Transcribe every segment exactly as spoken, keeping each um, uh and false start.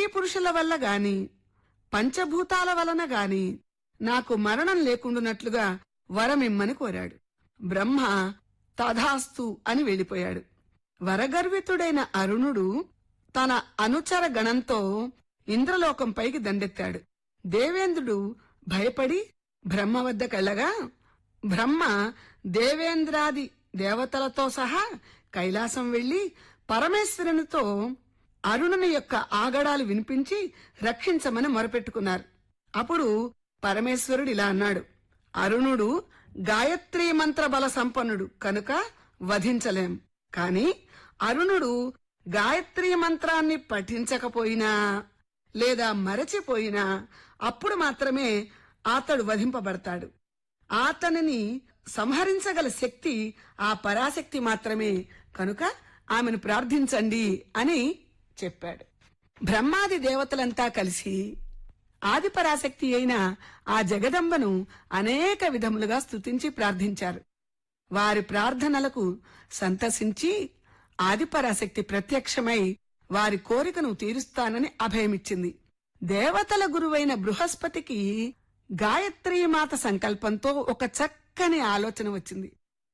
పురుషుల వల్ల గాని పంచభూతాల వలన గాని నాకు మరణం లేకుండునట్లుగా వరమిమ్మని కోరాడు. బ్రహ్మ తథాస్తు అని వెళ్ళిపోయాడు. వరగర్వితుడైన అరుణుడు తన అనుచర గణంతో ఇంద్రలోకంపైకి దండెత్తాడు. దేవేంద్రుడు భయపడి బ్రహ్మ వద్దకెళ్లగా బ్రహ్మ దేవేంద్రాది దేవతలతో సహా కైలాసం వెళ్లి పరమేశ్వరునితో అరుణుని యొక్క ఆగడాలు వినిపించి రక్షించమని మొరపెట్టుకున్నారు. అప్పుడు పరమేశ్వరుడు ఇలా అన్నాడు: అరుణుడు గాయత్రీ మంత్ర బల సంపన్నుడు కనుక వధించలేం. కాని అరుణుడు గాయత్రీ మంత్రాన్ని పఠించకపోయినా లేదా మరచిపోయినా అప్పుడు మాత్రమే అతడు వధింపబడతాడు. అతనిని సంహరించగల శక్తి ఆ పరాశక్తి మాత్రమే కనుక ఆమెను ప్రార్థించండి అని చెప్పాడు. బ్రహ్మాది దేవతలంతా కలిసి ఆదిపరాశక్తి అయిన ఆ జగదంబను అనేక విధములుగా స్తుతించి ప్రార్థించారు. వారి ప్రార్థనలకు సంతసించి ఆదిపరాశక్తి ప్రత్యక్షమై వారి కోరికను తీరుస్తానని అభయమిచ్చింది. దేవతల గురువైన బృహస్పతికి గాయత్రీమాత సంకల్పంతో ఒక చక్కని ఆలోచన వచ్చింది.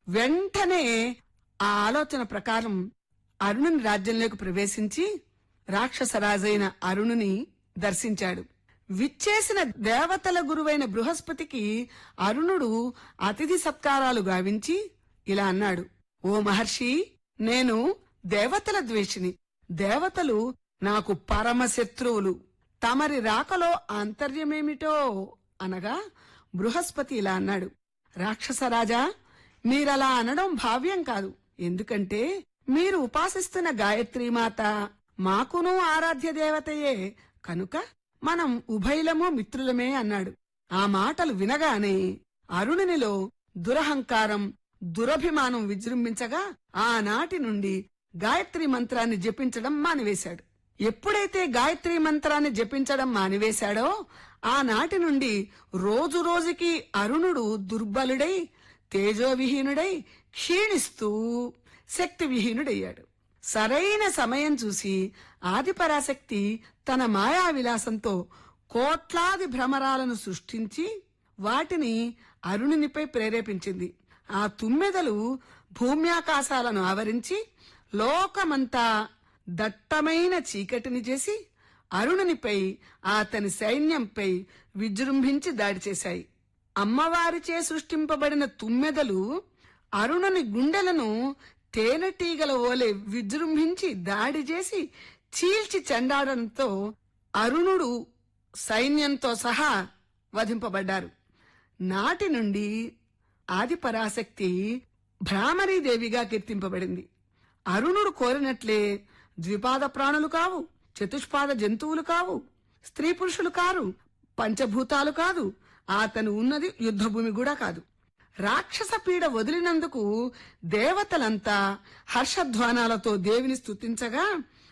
వెంటనే ఆ ఆలోచన ప్రకారం అరుణుని రాజ్యంలోకి ప్రవేశించి రాక్షసరాజైన అరుణుని దర్శించాడు. విచ్చేసిన దేవతల గురువైన బృహస్పతికి అరుణుడు అతిథి సత్కారాలు గావించి ఇలా అన్నాడు: ఓ మహర్షి, నేను దేవతల ద్వేషిని. దేవతలు నాకు పరమశత్రువులు. తమరి రాకలో ఆంతర్యమేమిటో అనగా బృహస్పతి ఇలా అన్నాడు: రాక్షసరాజా, మీరలా అనడం భావ్యం కాదు. ఎందుకంటే మీరు ఉపాసిస్తున్న గాయత్రీమాత మాకును ఆరాధ్య దేవతయే కనుక మనం ఉభయలము మిత్రులమే అన్నాడు. ఆ మాటలు వినగానే అరుణునిలో దురహంకారం దురభిమానం విజృంభించగా ఆనాటి నుండి గాయత్రీ మంత్రాన్ని జపించడం మానివేశాడు. ఎప్పుడైతే గాయత్రీ మంత్రాన్ని జపించడం మానివేశాడో ఆనాటి నుండి రోజు రోజుకి అరుణుడు దుర్బలుడై తేజోవిహీనుడై క్షీణిస్తూ శక్తి విహీనుడయ్యాడు. సరైన సమయం చూసి ఆదిపరాశక్తి తన మాయా విలాసంతో కోట్లాది భ్రమరాలను సృష్టించి వాటిని అరుణునిపై ప్రేరేపించింది. ఆ తుమ్మెదలు భూమ్యాకాశాలను ఆవరించి లోకమంతా దట్టమైన చీకటిని చేసి అరుణునిపై అతని సైన్యంపై విజృంభించి దాడి చేశాయి. అమ్మవారిచే సృష్టింపబడిన తుమ్మెదలు అరుణుని గుండెలను తేనెటీగల ఓలే విజృంభించి దాడి చేసి చీల్చి చెండాడంతో అరుణుడు సైన్యంతో సహా వధింపబడ్డారు. నాటి నుండి ఆదిపరాశక్తి భ్రామరీదేవిగా కీర్తింపబడింది. అరుణుడు కోరినట్లే ద్విపాద ప్రాణులు కావు, చతుష్పాద జంతువులు కావు, స్త్రీ పురుషులు కారు, పంచభూతాలు కాదు, అతను ఉన్నది యుద్ధభూమి కూడా కాదు. రాక్షస పీడ వదిలినందుకు దేవతలంతా హర్షధ్వానాలతో దేవిని స్తుతించగా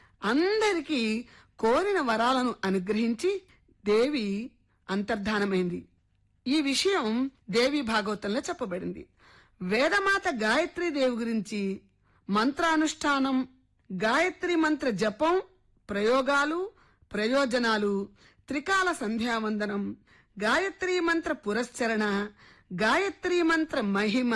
అందరికీ కోరిన వరాలను అనుగ్రహించి దేవి అంతర్ధానమైంది. ఈ విషయం దేవి భాగవతంలో చెప్పబడింది. వేదమాత గాయత్రీదేవి గురించి మంత్రానుష్ఠానం, గాయత్రి మంత్ర జపం, ప్రయోగాలు, ప్రయోజనాలు, త్రికాల సంధ్యావందనం, గాయత్రీ మంత్ర పురస్చరణ, గాయత్రీ మంత్ర మహిమ,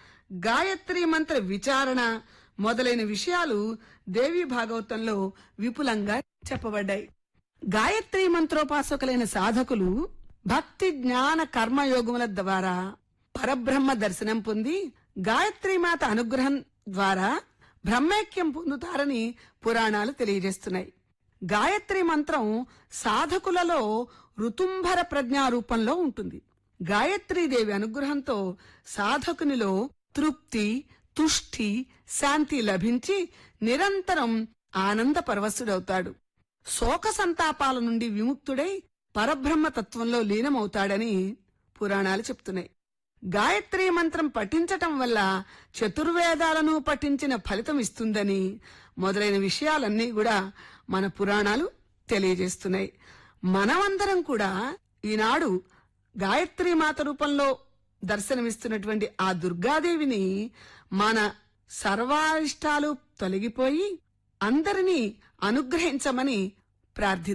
గాయత్రీ మంత్ర విచారణ మొదలైన విషయాలు దేవి భాగవతంలో విపులంగా చెప్పబడ్డాయి. గాయత్రీ మంత్రోపాసకులైన సాధకులు భక్తి జ్ఞాన కర్మయోగముల ద్వారా పరబ్రహ్మ దర్శనం పొంది గాయత్రీమాత అనుగ్రహం ద్వారా బ్రహ్మైక్యం పొందుతారని పురాణాలు తెలియజేస్తున్నాయి. గాయత్రి మంత్రం సాధకులలో ఋతుంభర ప్రజ్ఞా రూపంలో ఉంటుంది. గాయత్రీదేవి అనుగ్రహంతో సాధకునిలో తృప్తి, తుష్టి, శాంతి లభించి నిరంతరం ఆనంద పరవశుడవుతాడు. శోక సంతాపాల నుండి విముక్తుడై పరబ్రహ్మ తత్వంలో లీనమవుతాడని పురాణాలు చెప్తున్నాయి. గాయత్రీ మంత్రం పఠించటం వల్ల చతుర్వేదాలను పఠించిన ఫలితం ఇస్తుందని మొదలైన విషయాలన్నీ కూడా మన పురాణాలు తెలియజేస్తున్నాయి. మనమందరం కూడా ఈనాడు గాయత్రీ మాత రూపంలో దర్శనమిస్తున్నటువంటి ఆ దుర్గాదేవిని మన సర్వారిష్టాలు తొలగిపోయి అందరినీ అనుగ్రహించమని ప్రార్థిద్దాం.